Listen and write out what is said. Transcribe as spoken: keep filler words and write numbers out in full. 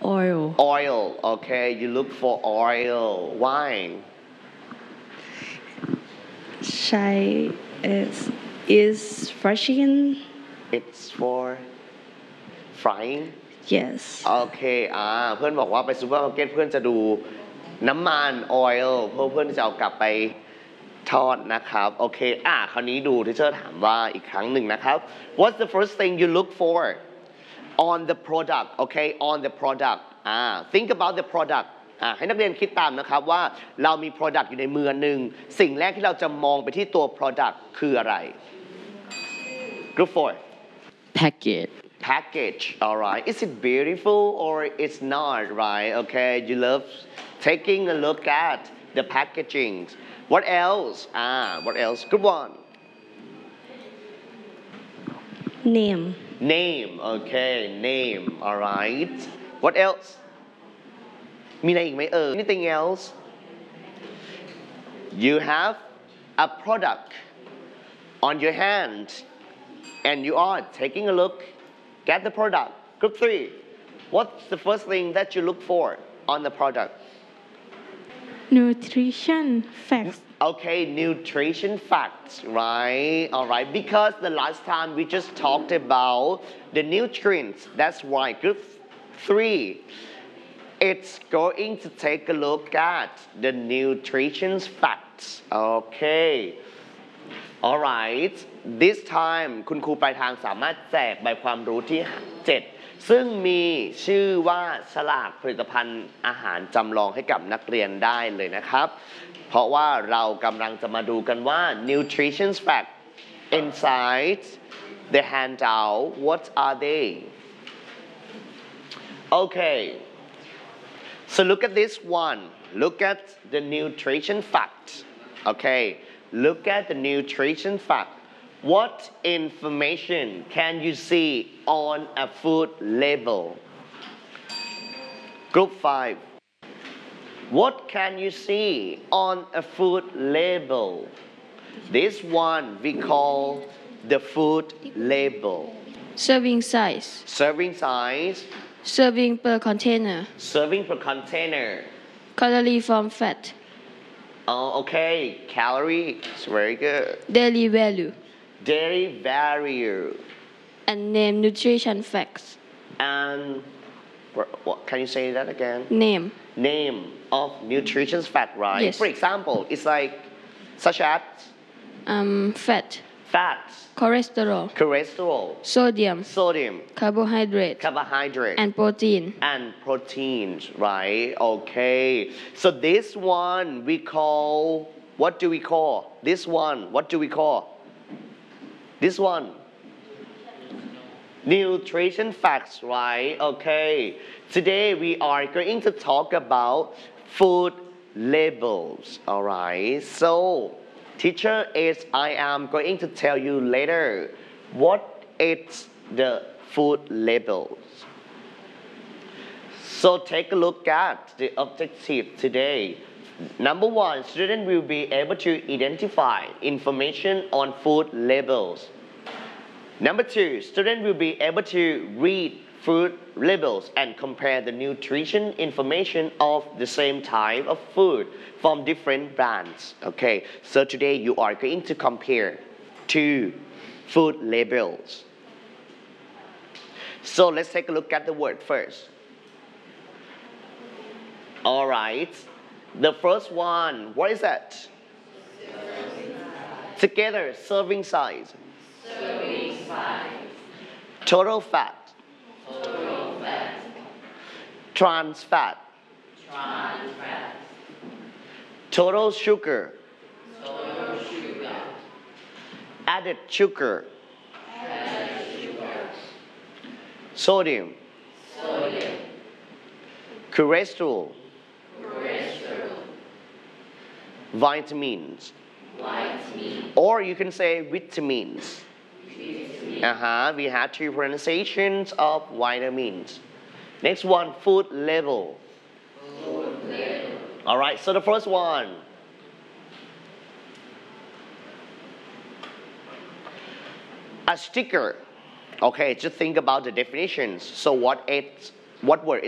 oil oil okay you look for oil why ใช้ is is frying it's for frying yes โอเคอ่าเพื่อนบอกว่าไปซูเปอร์มาร์เก็ตเพื่อนจะดูน้ำมัน oil เพื่อเพื่อนจะเอากลับไปทอดนะครับโอเคอ่าคราวนี้ดูที่เชอร์ถามว่าอีกครั้งหนึ่งนะครับ What's the first thing you look for on the product okay on the product อ่า think about the product อ่าให้นักเรียนคิดตามนะครับว่าเรามี product อยู่ในมือหนึ่งสิ่งแรกที่เราจะมองไปที่ตัว product คืออะไร Group four package package alright is it beautiful or it's not right okay you love taking a look at the packaging what else ah what else group one name name okay name alright what else มีอะไรอีกไหมเออ anything else you have a product on your hand and you are taking a look at the product group three what's the first thing that you look for on the product nutrition facts okay nutrition facts right alright because the last time we just talked about the nutrients that's why group three it's going to take a look at the nutrition facts okay alright this time คุณครูปลายทางสามารถแจกใบความรู้ที่เจ็ดซึ่งมีชื่อว่าฉลากผลิตภัณฑ์อาหารจำลองให้กับนักเรียนได้เลยนะครับเพราะว่าเรากำลังจะมาดูกันว่า nutrition fact inside the handout what are they okay so look at this one look at the nutrition fact okay look at the nutrition fact what information can you see on a food label group five what can you see on a food label this one we call the food label serving size serving size serving per container serving per container calorie from fat oh okay calories very good daily value dairy value and name nutrition facts and what can you say that again name name of nutrition fact right yes. for example it's like such as um, fat fats cholesterol cholesterol sodium sodium carbohydrate carbohydrate and protein and proteins right okay so this one we call what do we call this one what do we call this one nutrition facts right okay today we are going to talk about food labels alright so teacher is I am going to tell you later what is the food labels so take a look at the objective today number one student will be able to identify information on food labels number two student will be able to read food labels and compare the nutrition information of the same type of food from different brands okay so today you are going to compare two food labels so let's take a look at the word first all right the first one what is that together serving size serving size total fat total fat trans fat trans fat total sugar total sugar added sugar added sugar sodium sodium cholesterol cholesterol vitamins vitamin or you can say vitamins vitamin uh-huh we have two pronunciations of vitamins next one food label food label all right so the first one a sticker okay just think about the definitions so what it what word